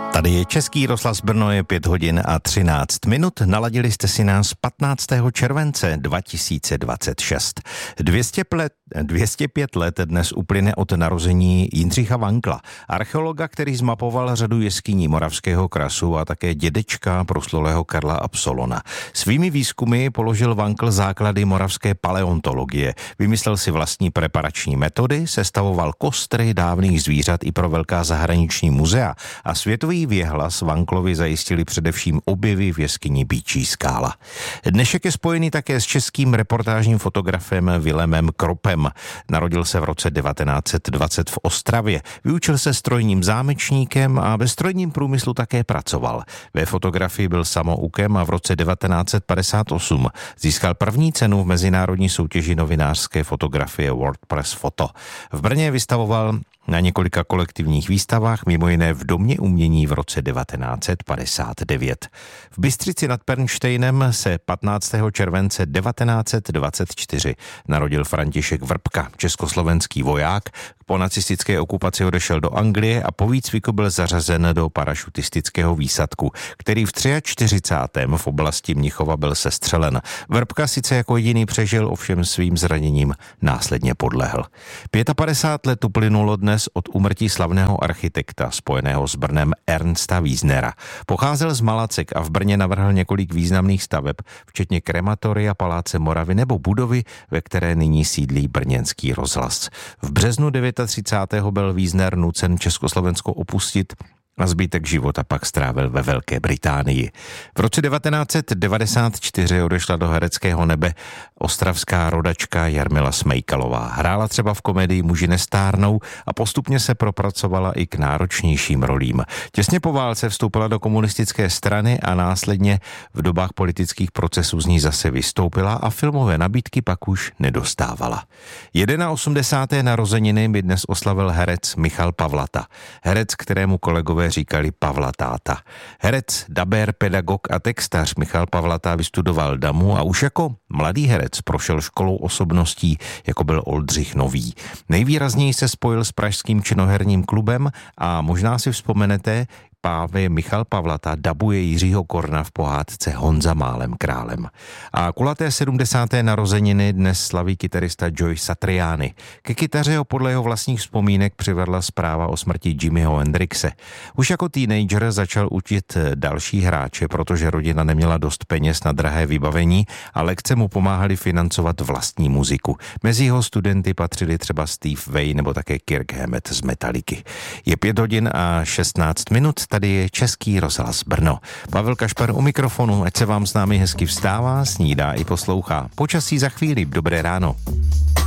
Tady je Český rozhlas Brno, je 5 hodin a 13 minut. Naladili jste si nás 15. července 2026. 205 let dnes uplyne od narození Jindřicha Vankla, archeologa, který zmapoval řadu jeskyní Moravského krasu a také dědečka proslulého Karla Absolona. Svými výzkumy položil Vankl základy moravské paleontologie. Vymyslel si vlastní preparační metody, sestavoval kostry dávných zvířat i pro velká zahraniční muzea a světový věhlas Vanklovi zajistili především objevy v jeskyni Býčí skála. Dnešek je spojený také s českým reportážním fotografem Vilémem Kropem. Narodil se v roce 1920 v Ostravě. Vyučil se strojním zámečníkem a ve strojním průmyslu také pracoval. Ve fotografii byl samoukem a v roce 1958 získal první cenu v mezinárodní soutěži novinářské fotografie World Press Photo. V Brně vystavoval na několika kolektivních výstavách, mimo jiné v Domě umění v roce 1959. V Bystřici nad Pernštejnem se 15. července 1924 narodil František Vrbka, československý voják. Po nacistické okupaci odešel do Anglie a po výcviku byl zařazen do parašutistického výsadku, který v 43. v oblasti Mnichova byl sestřelen. Vrbka sice jako jediný přežil, ovšem svým zraněním následně podlehl. 55 let uplynulo dnes od úmrtí slavného architekta spojeného s Brnem Ernsta Wiesnera. Pocházel z Malacek a v Brně navrhl několik významných staveb, včetně krematoria Paláce Moravy nebo budovy, ve které nyní sídlí brněnský rozhlas. V březnu 39. byl Wiesner nucen Československo opustit a zbytek života pak strávil ve Velké Británii. V roce 1994 odešla do hereckého nebe ostravská rodačka Jarmila Smejkalová. Hrála třeba v komedii Muži nestárnou a postupně se propracovala i k náročnějším rolím. Těsně po válce vstoupila do komunistické strany a následně v dobách politických procesů z ní zase vystoupila a filmové nabídky pak už nedostávala. 81. narozeniny by dnes oslavil herec Michal Pavlata. Herec, kterému kolegové říkali Pavla táta. Herec, dabér, pedagog a textař Michal Pavlata vystudoval DAMU a už jako mladý herec prošel školou osobností, jako byl Oldřich Nový. Nejvýrazněji se spojil s pražským činoherním klubem a možná si vzpomenete, právě Michal Pavlata dabuje Jiřího Korna v pohádce Honza málem králem. A kulaté 70. narozeniny dnes slaví kytarista Joe Satriani. Ke kytaře ho podle jeho vlastních vzpomínek přivedla zpráva o smrti Jimiho Hendrixe. Už jako teenager začal učit další hráče, protože rodina neměla dost peněz na drahé vybavení a lekce mu pomáhali financovat vlastní muziku. Mezi jeho studenty patřili třeba Steve Vai nebo také Kirk Hammett z Metalliky. Je 5 hodin a 16 minut. Tady je Český rozhlas Brno. Pavel Kašpar u mikrofonu, ať se vám s námi hezky vstává, snídá i poslouchá. Počasí za chvíli, dobré ráno.